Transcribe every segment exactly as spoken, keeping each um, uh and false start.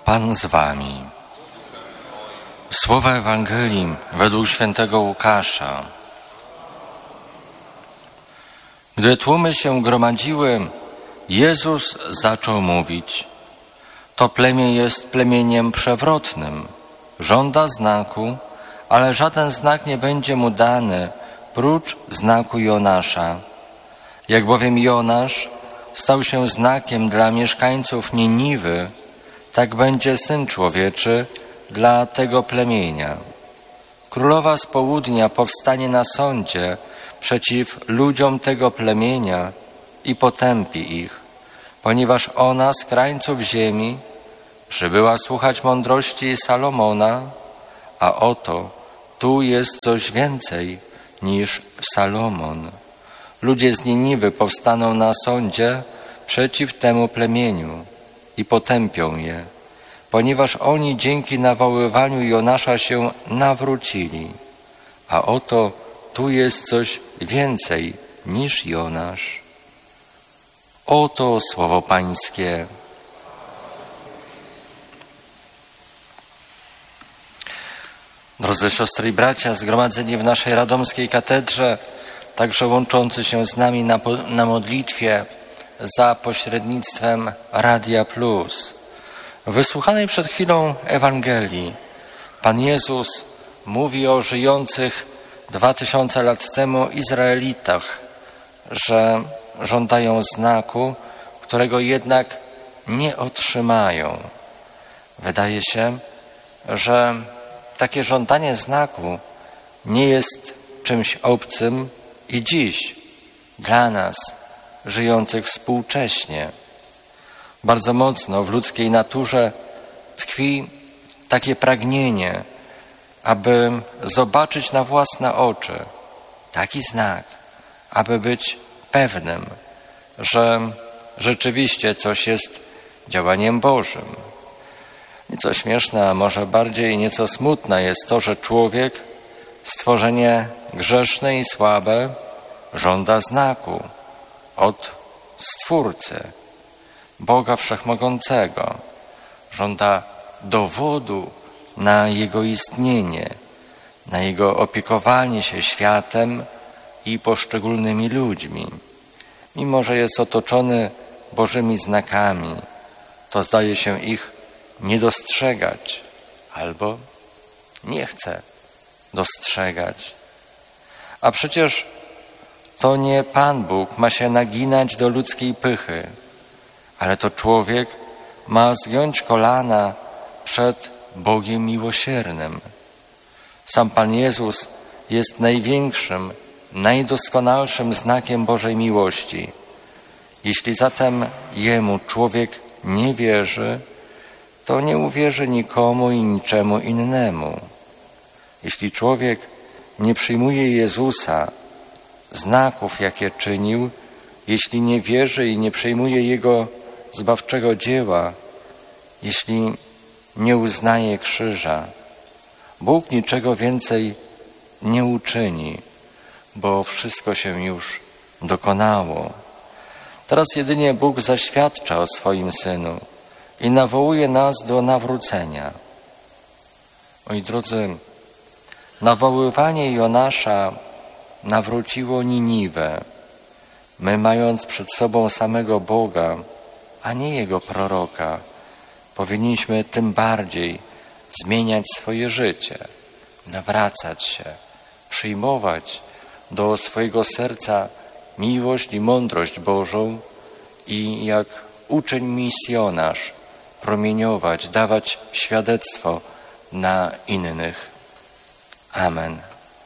Pan z wami. Słowa Ewangelii według świętego Łukasza. Gdy tłumy się gromadziły, Jezus zaczął mówić: to plemię jest plemieniem przewrotnym. Żąda znaku, ale żaden znak nie będzie mu dany, prócz znaku Jonasza. Jak bowiem Jonasz stał się znakiem dla mieszkańców Niniwy, tak będzie Syn Człowieczy dla tego plemienia. Królowa z południa powstanie na sądzie przeciw ludziom tego plemienia i potępi ich, ponieważ ona z krańców ziemi przybyła słuchać mądrości Salomona, a oto tu jest coś więcej niż Salomon. Ludzie z Niniwy powstaną na sądzie przeciw temu plemieniu i potępią je, ponieważ oni dzięki nawoływaniu Jonasza się nawrócili. A oto tu jest coś więcej niż Jonasz. Oto słowo Pańskie. Drodzy siostry i bracia, zgromadzeni w naszej radomskiej katedrze, także łączący się z nami na, na modlitwie za pośrednictwem Radia Plus. W wysłuchanej przed chwilą Ewangelii Pan Jezus mówi o żyjących dwa tysiące lat temu Izraelitach, że żądają znaku, którego jednak nie otrzymają. Wydaje się, że takie żądanie znaku nie jest czymś obcym i dziś dla nas, żyjących współcześnie. Bardzo mocno w ludzkiej naturze tkwi takie pragnienie, aby zobaczyć na własne oczy taki znak, aby być pewnym, że rzeczywiście coś jest działaniem Bożym. Nieco śmieszne, a może bardziej nieco smutne jest to, że człowiek, stworzenie grzeszne i słabe, żąda znaku od Stwórcy, Boga Wszechmogącego. Żąda dowodu na Jego istnienie, na Jego opiekowanie się światem i poszczególnymi ludźmi. Mimo że jest otoczony Bożymi znakami, to zdaje się ich nie dostrzegać albo nie chce dostrzegać. A przecież to nie Pan Bóg ma się naginać do ludzkiej pychy, ale to człowiek ma zgiąć kolana przed Bogiem miłosiernym. Sam Pan Jezus jest największym, najdoskonalszym znakiem Bożej miłości. Jeśli zatem Jemu człowiek nie wierzy, to nie uwierzy nikomu i niczemu innemu. Jeśli człowiek nie przyjmuje Jezusa, znaków, jakie czynił, jeśli nie wierzy i nie przyjmuje Jego zbawczego dzieła, jeśli nie uznaje krzyża, Bóg niczego więcej nie uczyni, bo wszystko się już dokonało. Teraz jedynie Bóg zaświadcza o swoim Synu i nawołuje nas do nawrócenia. Moi drodzy, nawoływanie Jonasza nawróciło Niniwę. My, mając przed sobą samego Boga, a nie Jego proroka, powinniśmy tym bardziej zmieniać swoje życie, nawracać się, przyjmować do swojego serca miłość i mądrość Bożą i jak uczeń misjonarz promieniować, dawać świadectwo na innych. Amen.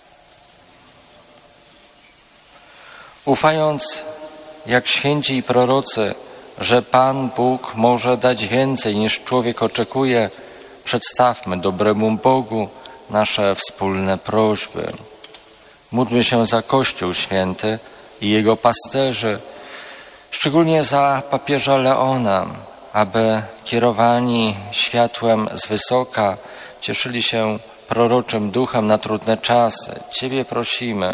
Ufając, jak święci i prorocy, że Pan Bóg może dać więcej niż człowiek oczekuje, przedstawmy dobremu Bogu nasze wspólne prośby. Módlmy się za Kościół Święty i jego pasterzy, szczególnie za papieża Leona, aby kierowani światłem z wysoka cieszyli się proroczym duchem na trudne czasy. Ciebie prosimy.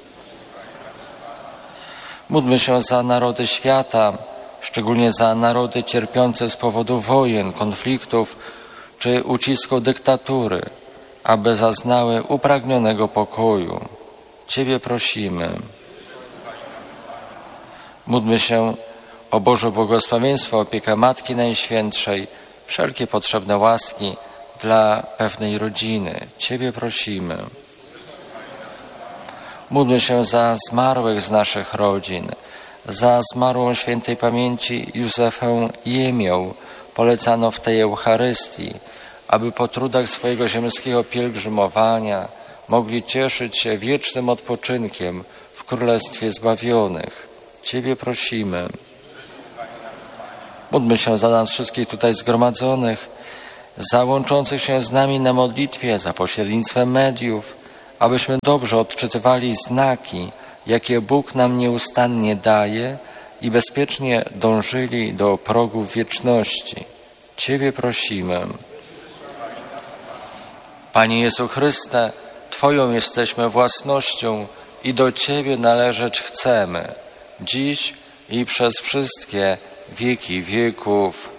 Módlmy się za narody świata, szczególnie za narody cierpiące z powodu wojen, konfliktów, czy ucisku dyktatury, aby zaznały upragnionego pokoju. Ciebie prosimy. Módlmy się o Boże błogosławieństwo, opiekę Matki Najświętszej, wszelkie potrzebne łaski dla pewnej rodziny. Ciebie prosimy. Módlmy się za zmarłych z naszych rodzin, za zmarłą świętej pamięci Józefę Jemioł, polecano w tej Eucharystii, aby po trudach swojego ziemskiego pielgrzymowania mogli cieszyć się wiecznym odpoczynkiem w Królestwie Zbawionych. Ciebie prosimy. Módlmy się za nas wszystkich tutaj zgromadzonych, za łączących się z nami na modlitwie, za pośrednictwem mediów, abyśmy dobrze odczytywali znaki, jakie Bóg nam nieustannie daje i bezpiecznie dążyli do progów wieczności. Ciebie prosimy. Panie Jezu Chryste, Twoją jesteśmy własnością i do Ciebie należeć chcemy, dziś i przez wszystkie wieki wieków.